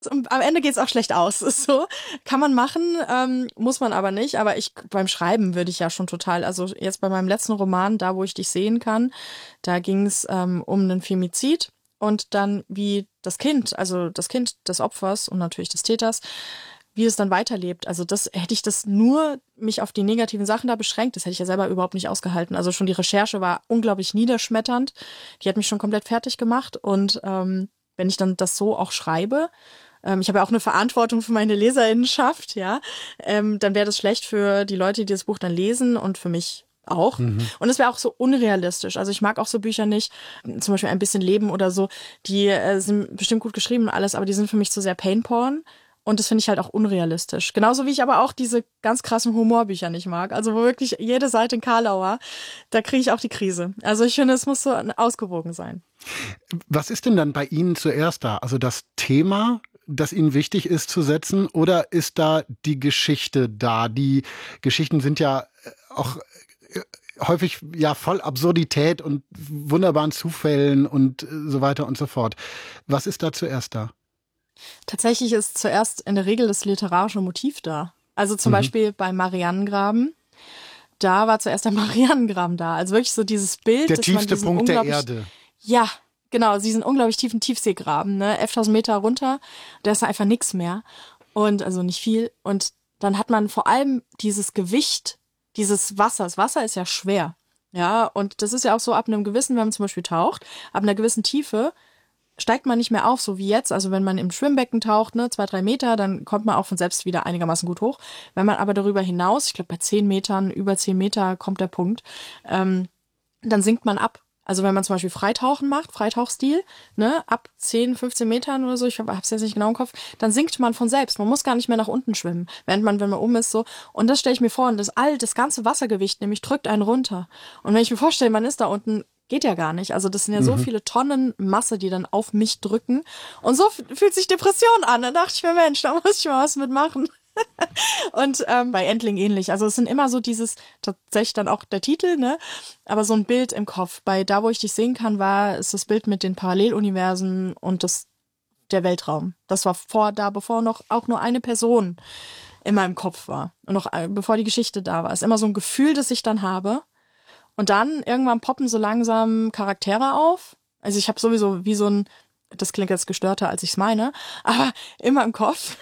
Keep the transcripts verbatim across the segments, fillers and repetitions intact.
Und am Ende geht's auch schlecht aus. Ist so. Kann man machen, ähm, muss man aber nicht. Aber ich beim Schreiben würde ich ja schon total, also jetzt bei meinem letzten Roman, da wo ich dich sehen kann, da ging's ähm, um einen Femizid und dann wie das Kind, also das Kind des Opfers und natürlich des Täters, wie es dann weiterlebt. Also das hätte ich das nur mich auf die negativen Sachen da beschränkt, das hätte ich ja selber überhaupt nicht ausgehalten. Also schon die Recherche war unglaublich niederschmetternd. Die hat mich schon komplett fertig gemacht. Und ähm, wenn ich dann das so auch schreibe, ähm, ich habe ja auch eine Verantwortung für meine Leserinnenschaft, ja, ähm, dann wäre das schlecht für die Leute, die das Buch dann lesen und für mich auch. Mhm. Und es wäre auch so unrealistisch. Also ich mag auch so Bücher nicht, zum Beispiel Ein bisschen Leben oder so, die äh, sind bestimmt gut geschrieben und alles, aber die sind für mich zu sehr Painporn. Und das finde ich halt auch unrealistisch. Genauso wie ich aber auch diese ganz krassen Humorbücher nicht mag. Also wo wirklich jede Seite in Karlauer, da kriege ich auch die Krise. Also ich finde, es muss so ausgewogen sein. Was ist denn dann bei Ihnen zuerst da? Also das Thema, das Ihnen wichtig ist zu setzen, oder ist da die Geschichte da? Die Geschichten sind ja auch häufig ja voll Absurdität und wunderbaren Zufällen und so weiter und so fort. Was ist da zuerst da? Tatsächlich ist zuerst in der Regel das literarische Motiv da. Also zum mhm. Beispiel bei Marianengraben, da war zuerst der Marianengraben da. Also wirklich so dieses Bild. Der tiefste Punkt der Erde. Ja, genau. Diesen unglaublich tiefen Tiefseegraben, ne, elftausend Meter runter. Da ist einfach nichts mehr. Und also nicht viel. Und dann hat man vor allem dieses Gewicht dieses Wassers. Wasser ist ja schwer. Ja, und das ist ja auch so ab einem gewissen, wenn man zum Beispiel taucht, ab einer gewissen Tiefe steigt man nicht mehr auf, so wie jetzt. Also wenn man im Schwimmbecken taucht, ne, zwei, drei Meter, dann kommt man auch von selbst wieder einigermaßen gut hoch. Wenn man aber darüber hinaus, ich glaube bei zehn Metern, über zehn Meter kommt der Punkt, ähm, dann sinkt man ab. Also wenn man zum Beispiel Freitauchen macht, Freitauchstil, ne, ab zehn, fünfzehn Metern oder so, ich habe es jetzt nicht genau im Kopf, dann sinkt man von selbst. Man muss gar nicht mehr nach unten schwimmen, während man, wenn man oben ist, so. Und das stelle ich mir vor, und das all, das ganze Wassergewicht nämlich drückt einen runter. Und wenn ich mir vorstelle, man ist da unten, geht ja gar nicht. Also das sind ja mhm. so viele Tonnen Masse, die dann auf mich drücken. Und so f- fühlt sich Depression an. Da dachte ich mir, Mensch, da muss ich mal was mitmachen. Und ähm, bei Entling ähnlich. Also es sind immer so dieses, tatsächlich dann auch der Titel, ne? Aber so ein Bild im Kopf. Bei Da, wo ich dich sehen kann, war es das Bild mit den Paralleluniversen und das der Weltraum. Das war vor da, bevor noch auch nur eine Person in meinem Kopf war. Und noch äh, bevor die Geschichte da war. Es ist immer so ein Gefühl, das ich dann habe. Und dann irgendwann poppen so langsam Charaktere auf. Also ich habe sowieso wie so ein, das klingt jetzt gestörter, als ich es meine, aber immer im Kopf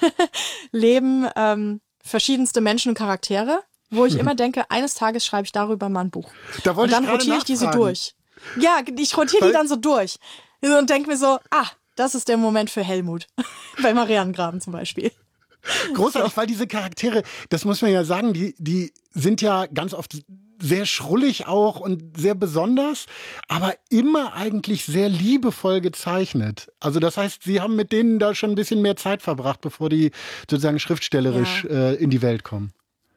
leben ähm, verschiedenste Menschen und Charaktere, wo ich immer denke, eines Tages schreibe ich darüber mal ein Buch. Da und dann ich rotiere ich die so durch. Ja, ich rotiere die dann so durch. Und denke mir so, ah, das ist der Moment für Helmut. Bei Marianengraben zum Beispiel. Großartig, weil diese Charaktere, das muss man ja sagen, die, die sind ja ganz oft sehr schrullig auch und sehr besonders, aber immer eigentlich sehr liebevoll gezeichnet. Also das heißt, Sie haben mit denen da schon ein bisschen mehr Zeit verbracht, bevor die sozusagen schriftstellerisch ja. äh, in die Welt kommen.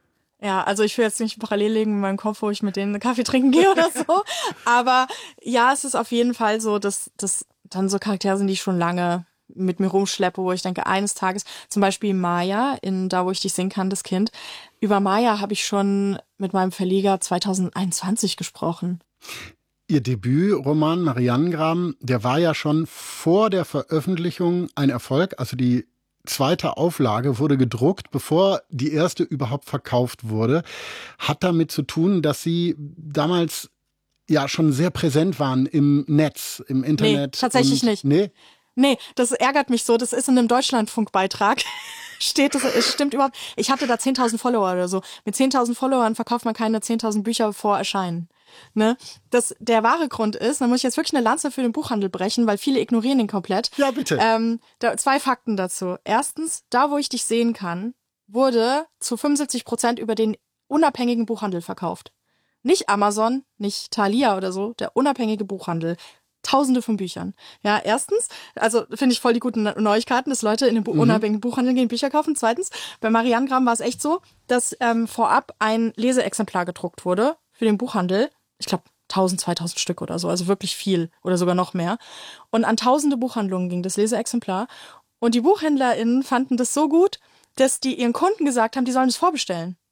Ja, also ich will jetzt nicht parallel legen in meinem Kopf, wo ich mit denen einen Kaffee trinken gehe oder so. Aber ja, es ist auf jeden Fall so, dass das dann so Charaktere sind, die ich schon lange mit mir rumschleppe, wo ich denke, eines Tages, zum Beispiel Maya, in Da, wo ich dich sehen kann, das Kind. Über Maya habe ich schon mit meinem Verleger zwanzig einundzwanzig gesprochen. Ihr Debütroman Marianengraben, der war ja schon vor der Veröffentlichung ein Erfolg. Also die zweite Auflage wurde gedruckt, bevor die erste überhaupt verkauft wurde. Hat damit zu tun, dass Sie damals ja schon sehr präsent waren im Netz, im Internet. Nee, tatsächlich und, nicht. Nee? Nee, das ärgert mich so. Das ist in einem Deutschlandfunk-Beitrag. Steht das, es stimmt überhaupt. Ich hatte da zehntausend Follower oder so. Mit zehntausend Followern verkauft man keine zehntausend Bücher vor Erscheinen. Ne? Das, der wahre Grund ist, da muss ich jetzt wirklich eine Lanze für den Buchhandel brechen, weil viele ignorieren ihn komplett. Ja, bitte. Ähm, da, zwei Fakten dazu. Erstens, Da, wo ich dich sehen kann, wurde zu fünfundsiebzig Prozent über den unabhängigen Buchhandel verkauft. Nicht Amazon, nicht Thalia oder so, der unabhängige Buchhandel. Tausende von Büchern. Ja, erstens, also finde ich voll die guten Neuigkeiten, dass Leute in den Bu- mhm. unabhängigen Buchhandel gehen, Bücher kaufen. Zweitens, bei Marianengraben war es echt so, dass ähm, vorab ein Leseexemplar gedruckt wurde für den Buchhandel. Ich glaube, tausend, zweitausend Stück oder so, also wirklich viel oder sogar noch mehr. Und an tausende Buchhandlungen ging das Leseexemplar. Und die BuchhändlerInnen fanden das so gut, dass die ihren Kunden gesagt haben, die sollen es vorbestellen.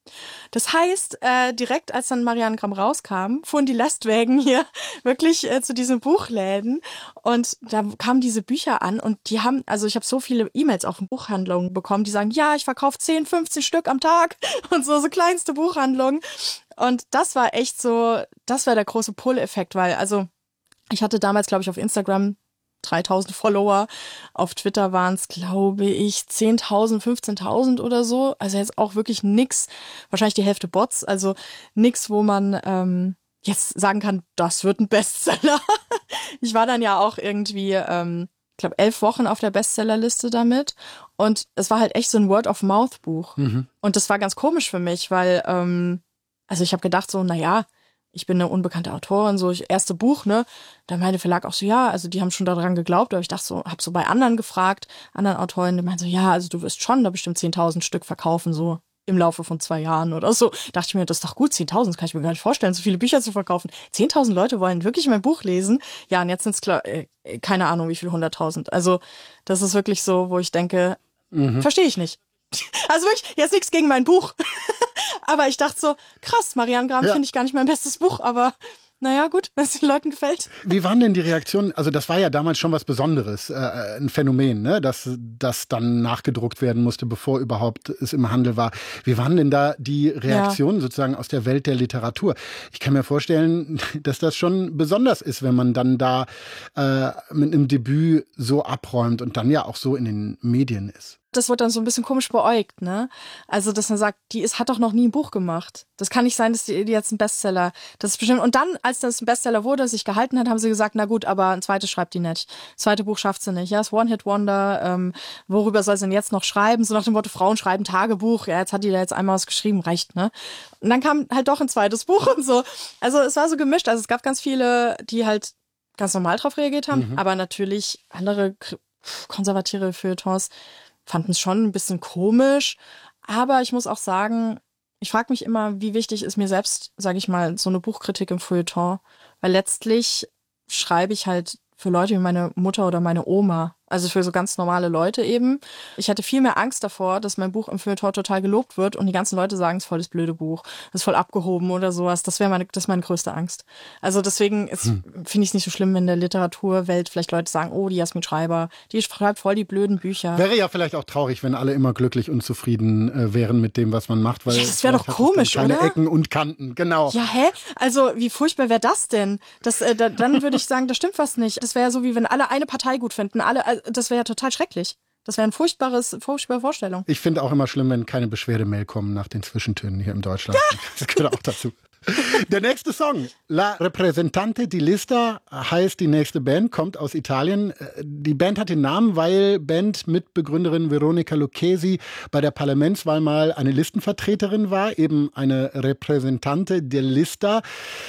Das heißt, äh, direkt als dann Marianne Gramm rauskam, fuhren die Lastwagen hier wirklich äh, zu diesen Buchläden und da kamen diese Bücher an und die haben, also ich habe so viele E-Mails auch von Buchhandlungen bekommen, die sagen, ja, ich verkaufe zehn, fünfzehn Stück am Tag und so, so kleinste Buchhandlungen. Und das war echt so, das war der große Pull-Effekt, weil also ich hatte damals, glaube ich, auf Instagram dreitausend Follower. Auf Twitter waren es, glaube ich, zehntausend, fünfzehntausend oder so. Also jetzt auch wirklich nix, wahrscheinlich die Hälfte Bots, also nix, wo man ähm, jetzt sagen kann, das wird ein Bestseller. Ich war dann ja auch irgendwie, ähm, ich glaube, elf Wochen auf der Bestsellerliste damit und es war halt echt so ein Word-of-Mouth-Buch. Mhm. Und das war ganz komisch für mich, weil, ähm, also ich habe gedacht so, naja, ich bin eine unbekannte Autorin, so ich, erste Buch, ne? Da meinte der Verlag auch so, ja, also die haben schon daran geglaubt, aber ich dachte so, hab so bei anderen gefragt, anderen Autorinnen, die meinten so, ja, also du wirst schon da bestimmt zehntausend Stück verkaufen, so im Laufe von zwei Jahren oder so. Dachte ich mir, das ist doch gut, zehntausend, das kann ich mir gar nicht vorstellen, so viele Bücher zu verkaufen. zehntausend Leute wollen wirklich mein Buch lesen. Ja, und jetzt sind es klar, äh, keine Ahnung, wie viel, hunderttausend. Also das ist wirklich so, wo ich denke, mhm. verstehe ich nicht. Also wirklich, jetzt nichts gegen mein Buch. Aber ich dachte so, krass, Marianne Gramm ja. finde ich gar nicht mein bestes Buch, aber naja, gut, wenn es den Leuten gefällt. Wie waren denn die Reaktionen? Also das war ja damals schon was Besonderes, äh, ein Phänomen, ne? dass das dann nachgedruckt werden musste, bevor überhaupt es im Handel war. Wie waren denn da die Reaktionen ja. sozusagen aus der Welt der Literatur? Ich kann mir vorstellen, dass das schon besonders ist, wenn man dann da äh, mit einem Debüt so abräumt und dann ja auch so in den Medien ist. Das wird dann so ein bisschen komisch beäugt, ne? Also, dass man sagt, die ist, hat doch noch nie ein Buch gemacht. Das kann nicht sein, dass die, die jetzt ein Bestseller, das ist bestimmt. Und dann, als das ein Bestseller wurde, sich gehalten hat, haben sie gesagt, na gut, aber ein zweites schreibt die nicht. Das zweite Buch schafft sie nicht. Ja, das One-Hit-Wonder, ähm, worüber soll sie denn jetzt noch schreiben? So nach dem Motto, Frauen schreiben Tagebuch. Ja, jetzt hat die da jetzt einmal was geschrieben, reicht, ne? Und dann kam halt doch ein zweites Buch und so. Also, es war so gemischt. Also, es gab ganz viele, die halt ganz normal drauf reagiert haben, mhm. aber natürlich andere konservative Feuilletons fanden es schon ein bisschen komisch, aber ich muss auch sagen, ich frage mich immer, wie wichtig ist mir selbst, sage ich mal, so eine Buchkritik im Feuilleton, weil letztlich schreibe ich halt für Leute wie meine Mutter oder meine Oma, also für so ganz normale Leute eben. Ich hatte viel mehr Angst davor, dass mein Buch im Feuilleton total gelobt wird und die ganzen Leute sagen, es ist voll das blöde Buch, es ist voll abgehoben oder sowas. Das wäre meine, das ist meine größte Angst. Also deswegen hm. finde ich es nicht so schlimm, wenn in der Literaturwelt vielleicht Leute sagen, oh, die Jasmin Schreiber, die schreibt voll die blöden Bücher. Wäre ja vielleicht auch traurig, wenn alle immer glücklich und zufrieden äh, wären mit dem, was man macht. Weil ja, das wäre doch komisch, keine oder? Ecken und Kanten, genau. Ja, hä? Also wie furchtbar wäre das denn? Das, äh, da, dann würde ich sagen, da stimmt was nicht. Das wäre ja so, wie wenn alle eine Partei gut finden. Alle, also, das wäre ja total schrecklich. Das wäre ein furchtbares, furchtbare Vorstellung. Ich finde auch immer schlimm, wenn keine Beschwerdemail kommen nach den Zwischentönen hier in Deutschland. Das gehört auch dazu. Der nächste Song, La Representante di Lista, heißt die nächste Band, kommt aus Italien. Die Band hat den Namen, weil Bandmitbegründerin Veronica Lucchesi bei der Parlamentswahl mal eine Listenvertreterin war, eben eine Representante di Lista.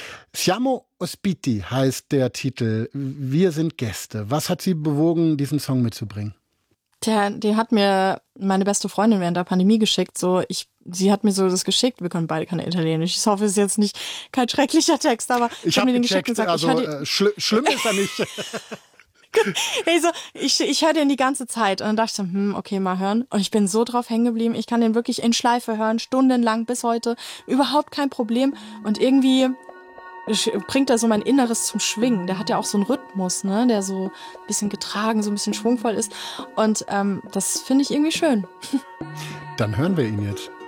Siamo ospiti heißt der Titel. Wir sind Gäste. Was hat Sie bewogen, diesen Song mitzubringen? Der, den hat mir meine beste Freundin während der Pandemie geschickt. So, ich, sie hat mir so das geschickt. Wir können beide kein Italienisch. Ich hoffe, es ist jetzt nicht kein schrecklicher Text, aber ich, ich habe hab den geschickt und gesagt, also, ich äh, schl- schlimm ist er nicht. Also, ich, ich höre den die ganze Zeit und dann dachte ich so, hm, okay, mal hören. Und ich bin so drauf hängen geblieben. Ich kann den wirklich in Schleife hören, stundenlang bis heute. Überhaupt kein Problem. Und irgendwie bringt er so mein Inneres zum Schwingen. Der hat ja auch so einen Rhythmus, ne, der so ein bisschen getragen, so ein bisschen schwungvoll ist. Und ähm, das finde ich irgendwie schön. Dann hören wir ihn jetzt.